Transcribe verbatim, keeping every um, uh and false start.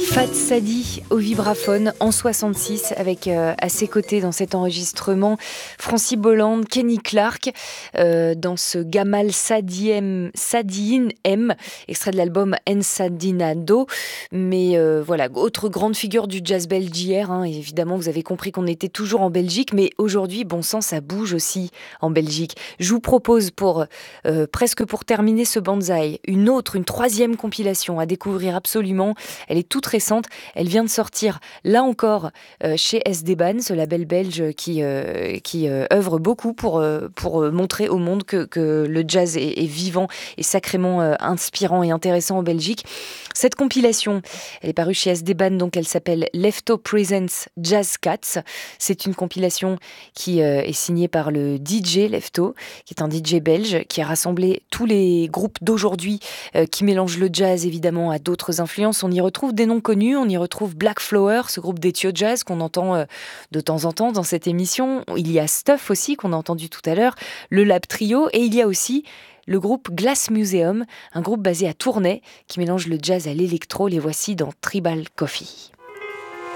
Fat Sadi au vibraphone en soixante-six avec euh, à ses côtés dans cet enregistrement Francis Bolland, Kenny Clarke euh, dans ce Gamal Sadiem, Sadine M, extrait de l'album Ensadinado. Mais euh, voilà, autre grande figure du jazz belge hier, hein, évidemment vous avez compris qu'on était toujours en Belgique, mais aujourd'hui, bon sang, ça bouge aussi en Belgique. Je vous propose pour euh, presque pour terminer ce Banzai, une autre, une troisième compilation à découvrir absolument. Elle est toute récente, elle vient de sortir là encore euh, chez S D Ban, ce label belge qui, euh, qui euh, œuvre beaucoup pour, euh, pour montrer au monde que, que le jazz est, est vivant et sacrément euh, inspirant et intéressant en Belgique. Cette compilation, elle est parue chez S D Ban, donc elle s'appelle Lefto Presents Jazz Cats. C'est une compilation qui euh, est signée par le D J Lefto, qui est un D J belge, qui a rassemblé tous les groupes d'aujourd'hui euh, qui mélangent le jazz évidemment à d'autres influences. On y retrouve des noms connus, on y retrouve Black Flower, ce groupe d'Ethio Jazz qu'on entend euh, de temps en temps dans cette émission. Il y a Stuff aussi qu'on a entendu tout à l'heure, le Lab Trio, et il y a aussi le groupe Glass Museum, un groupe basé à Tournai qui mélange le jazz à l'électro. Les voici dans Tribal Coffee.